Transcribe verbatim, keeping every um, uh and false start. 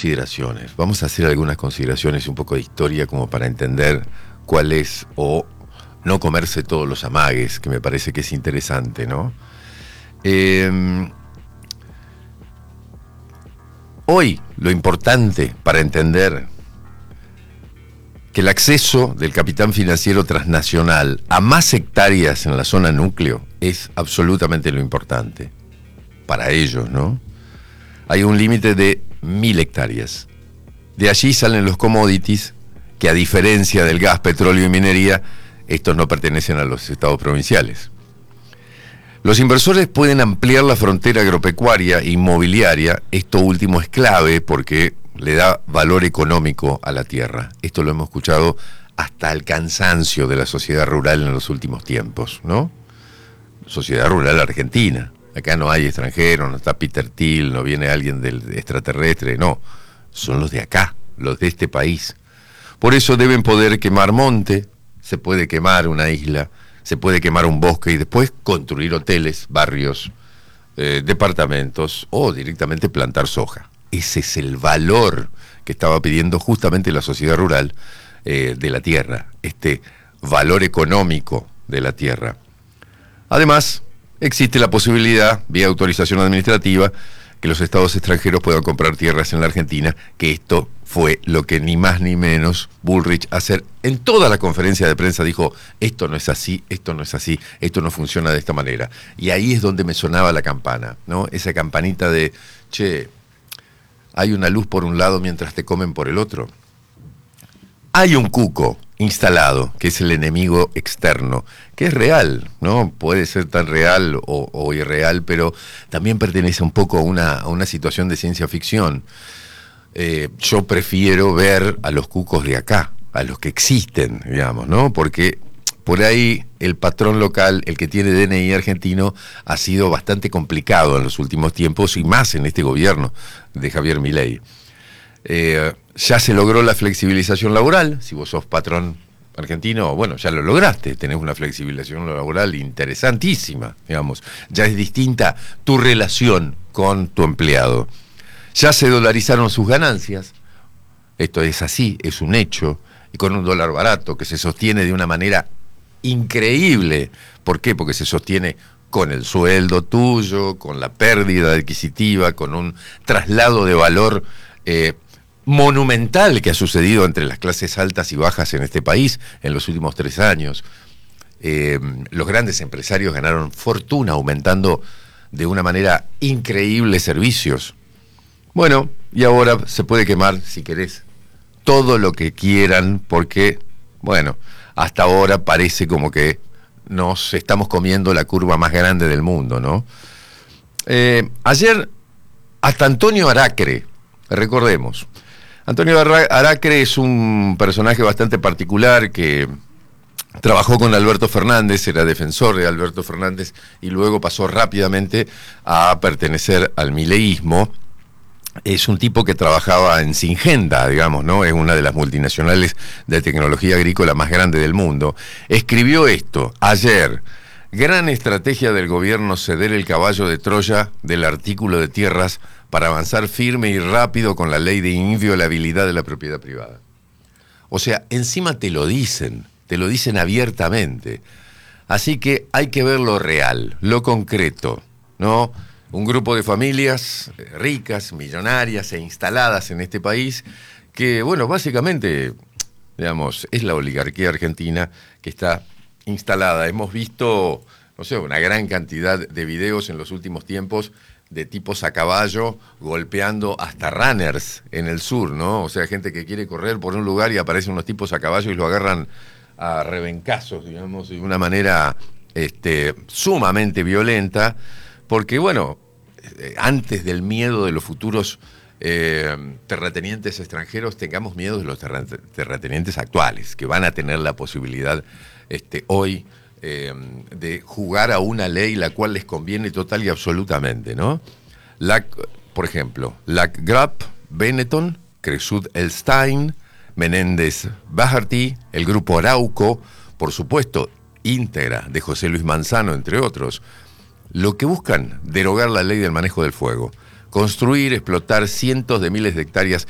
consideraciones. Vamos a hacer algunas consideraciones y un poco de historia como para entender cuál es o no comerse todos los amagues, que me parece que es interesante, ¿no? Eh, hoy lo importante para entender que el acceso del capital financiero transnacional a más hectáreas en la zona núcleo es absolutamente lo importante para ellos, ¿no? Hay un límite de mil hectáreas. De allí salen los commodities, que a diferencia del gas, petróleo y minería, estos no pertenecen a los estados provinciales. Los inversores pueden ampliar la frontera agropecuaria e inmobiliaria. Esto último es clave porque le da valor económico a la tierra. Esto lo hemos escuchado hasta el cansancio de la sociedad rural en los últimos tiempos, ¿no? Sociedad rural argentina. Acá no hay extranjeros, no está Peter Thiel, no viene alguien del extraterrestre, no. Son los de acá, los de este país. Por eso deben poder quemar monte, se puede quemar una isla, se puede quemar un bosque y después construir hoteles, barrios, eh, departamentos o directamente plantar soja. Ese es el valor que estaba pidiendo justamente la sociedad rural eh, de la tierra, este valor económico de la tierra. Además, existe la posibilidad, vía autorización administrativa, que los estados extranjeros puedan comprar tierras en la Argentina, que esto fue lo que ni más ni menos Bullrich hacer en toda la conferencia de prensa dijo, esto no es así, esto no es así, esto no funciona de esta manera. Y ahí es donde me sonaba la campana, ¿no? Esa campanita de, che, hay una luz por un lado mientras te comen por el otro. Hay un cuco instalado, que es el enemigo externo, que es real, ¿no? Puede ser tan real o, o irreal, pero también pertenece un poco a una, a una situación de ciencia ficción. Eh, yo prefiero ver a los cucos de acá, a los que existen, digamos, ¿no? Porque por ahí el patrón local, el que tiene D N I argentino, ha sido bastante complicado en los últimos tiempos y más en este gobierno de Javier Milei. Eh, ya se logró la flexibilización laboral. Si vos sos patrón argentino, bueno, ya lo lograste, tenés una flexibilización laboral interesantísima, digamos, ya es distinta tu relación con tu empleado. Ya se dolarizaron sus ganancias, esto es así, es un hecho, y con un dólar barato que se sostiene de una manera increíble. ¿Por qué? Porque se sostiene con el sueldo tuyo, con la pérdida adquisitiva, con un traslado de valor eh, monumental que ha sucedido entre las clases altas y bajas en este país en los últimos tres años. Eh, los grandes empresarios ganaron fortuna aumentando de una manera increíble servicios. Bueno, y ahora se puede quemar, si querés, todo lo que quieran porque, bueno, hasta ahora parece como que nos estamos comiendo la curva más grande del mundo, ¿no? Eh, ayer, hasta Antonio Aracre, recordemos, Antonio Aracre es un personaje bastante particular que trabajó con Alberto Fernández, era defensor de Alberto Fernández y luego pasó rápidamente a pertenecer al mileísmo. Es un tipo que trabajaba en Syngenta, digamos, ¿no? Es una de las multinacionales de tecnología agrícola más grande del mundo. Escribió esto ayer: gran estrategia del gobierno ceder el caballo de Troya del artículo de tierras para avanzar firme y rápido con la ley de inviolabilidad de la propiedad privada. O sea, encima te lo dicen, te lo dicen abiertamente. Así que hay que ver lo real, lo concreto, ¿no? Un grupo de familias ricas, millonarias e instaladas en este país que, bueno, básicamente, digamos, es la oligarquía argentina que está instalada. Hemos visto, no sé, una gran cantidad de videos en los últimos tiempos de tipos a caballo golpeando hasta runners en el sur, ¿no? O sea, gente que quiere correr por un lugar y aparecen unos tipos a caballo y lo agarran a rebencazos, digamos, de una manera este, sumamente violenta, porque, bueno, antes del miedo de los futuros eh, terratenientes extranjeros, tengamos miedo de los terra terratenientes actuales, que van a tener la posibilidad este, hoy eh, de jugar a una ley la cual les conviene total y absolutamente, ¿no? La, por ejemplo, Landgraf Benetton, Cresud Elstein, Menéndez Bajarty, el grupo Arauco, por supuesto, íntegra de José Luis Manzano, entre otros. Lo que buscan, derogar la ley del manejo del fuego, construir, explotar cientos de miles de hectáreas